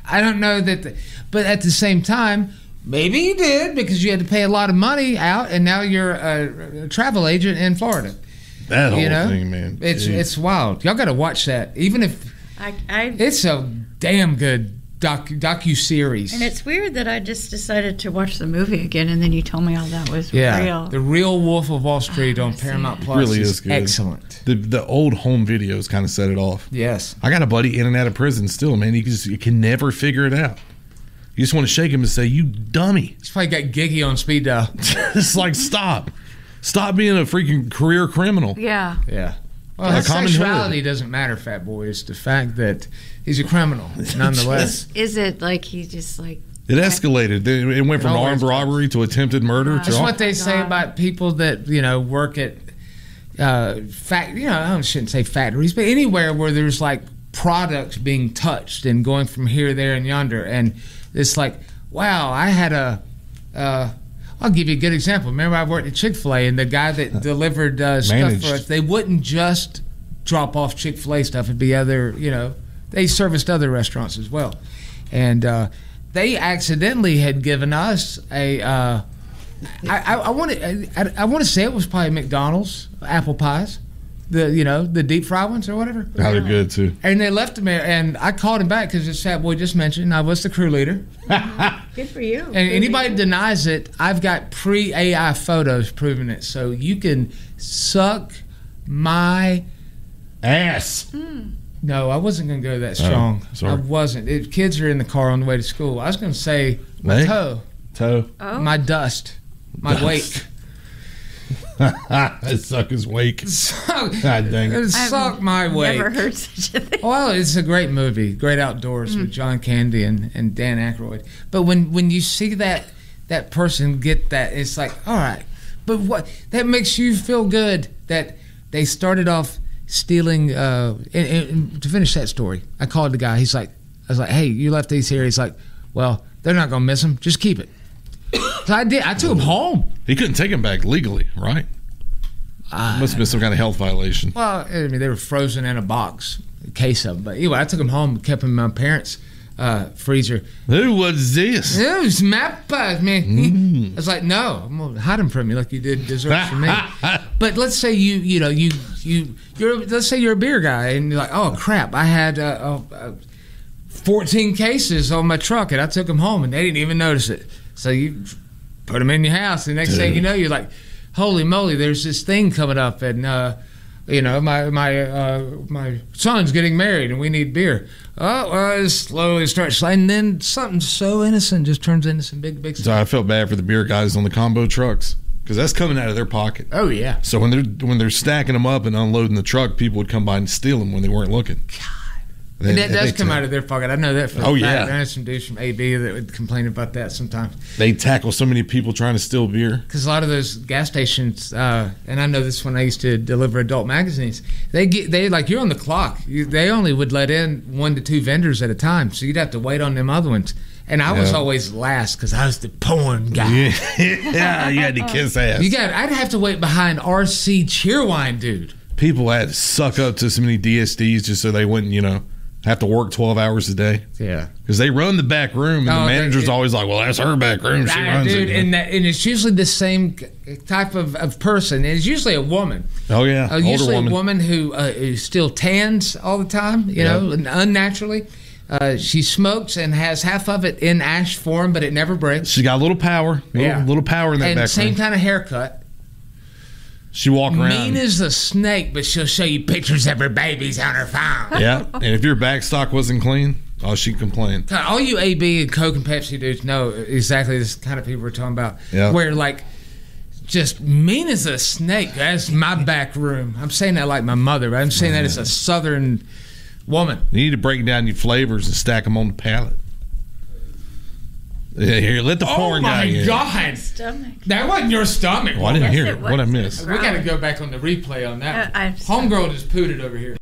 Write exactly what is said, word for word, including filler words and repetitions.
I don't know that, the, but at the same time, maybe he did because you had to pay a lot of money out, and now you're a, a travel agent in Florida. That whole you know? thing, man. It's Jeez. it's wild. Y'all got to watch that, even if I, I, it's a damn good doc docu series. And it's weird that I just decided to watch the movie again, and then you told me all that was yeah, real. The Real Wolf of Wall Street Oh, on I see Paramount it. Plus really is, is good. excellent. The the old home videos kind of set it off. Yes, I got a buddy in and out of prison still, man. You, just, you can never figure it out. You just want to shake him and say, "You dummy!" he's probably got Giggy on speed dial. It's like stop, stop being a freaking career criminal. Yeah. Yeah. Well, A his common sexuality hood. doesn't matter, fat boy. It's the fact that he's a criminal, nonetheless. Is it like he just like... It escalated. It it went from It always armed does. robbery to attempted murder. Wow. To That's all, what they say God. about people that, you know, work at uh, fact. You know, I shouldn't say factories, but anywhere where there's like products being touched and going from here, there, and yonder, and it's like, wow, I had a. Uh, I'll give you a good example. Remember, I worked at Chick-fil-A, and the guy that delivered uh, stuff Managed. for us, they wouldn't just drop off Chick-fil-A stuff. It'd be other, you know, they serviced other restaurants as well, and uh, they accidentally had given us a. Uh, I, I, I want to. I, I want to say it was probably McDonald's apple pies, the you know the deep fried ones or whatever. how they're good too. And they left them there, and I called him back because this fat boy just mentioned I was the crew leader. Good for you. And anybody denies it, I've got pre-A I photos proving it. So you can suck my Ass. No, I wasn't going to go that strong. sorry. I wasn't. If kids are in the car on the way to school, I was going to say my Leg? toe, Toe. Oh. my dust, my Dust. wake. It suck his wake. Suck, God dang it. I've suck my wake. Never heard such a thing. Well, it's a great movie, Great Outdoors with John Candy and, and Dan Aykroyd. But when, when you see that that person get that, it's like, all right. But what that makes you feel good that they started off stealing. Uh, and, and to finish that story, I called the guy. He's like, I was like, hey, you left these here. He's like, well, they're not gonna miss them. Just keep it. So I did. I took him home. He couldn't take him back legally, right? Must have been some kind of health violation. Well, I mean, they were frozen in a box, a case of them. But anyway, I took them home, kept them in my parents' uh, freezer. Who was this? It was my pies, man. Mm. I was like, no, I'm gonna hide them from you like you did desserts for me. But let's say you, you know, you, you, you're. Let's say you're a beer guy, and you're like, oh crap, I had uh, uh, fourteen cases on my truck, and I took them home, and they didn't even notice it. So you put them in your house, and the next thing you know, you're like, holy moly, there's this thing coming up, and uh, you know, my my uh, my son's getting married, and we need beer. Oh, well, it slowly starts sliding. And then something so innocent just turns into some big, big So stuff. I felt bad for the beer guys on the combo trucks because that's coming out of their pocket. Oh yeah. So when they're when they're stacking them up and unloading the truck, people would come by and steal them when they weren't looking. They- And that they does come ta- out of their pocket. I know that for a Oh, fact. yeah. I know some dudes from A B that would complain about that sometimes. They tackle so many people trying to steal beer. Because a lot of those gas stations, uh, and I know this when I used to deliver adult magazines, they get they like you're on the clock. You, they only would let in one to two vendors at a time, so you'd have to wait on them other ones. And I was Yeah. always last because I was the porn guy. Yeah, yeah, you had to kiss ass. You got, I'd have to wait behind R C Cheerwine, dude. People had to suck up to so many D S Ds just so they wouldn't, you know, have to work twelve hours a day. Yeah. Because they run the back room, and Oh, the they- manager's it- always like, well, that's her back room. She Ah, runs dude, it. and, that, and it's usually the same type of, of person. And it's usually a woman. Oh, yeah. Uh, Older usually woman. a woman who, uh, who still tans all the time, you Yeah. know, unnaturally. Uh, she smokes and has half of it in ash form, but it never breaks. She got a little power. Little, Yeah. little power in that And back same room. kind of haircut. She walk around. Mean as a snake, but she'll show you pictures of her babies on her phone. Yeah. And if your back stock wasn't clean, oh, she'd complain. God, all you A B and Coke and Pepsi dudes know exactly this kind of people we're talking about. Yeah. Where, like, just mean as a snake. That's my back room. I'm saying that like my mother, but I'm saying that as a southern woman. You need to break down your flavors and stack them on the pallet. Yeah, here, let the porn Oh guy my in. God. Stomach. That wasn't your stomach. Oh, I didn't Yes, hear it it. What I was. missed? We got to go back on the replay on that. Uh, one. I'm Homegirl just pooted over here.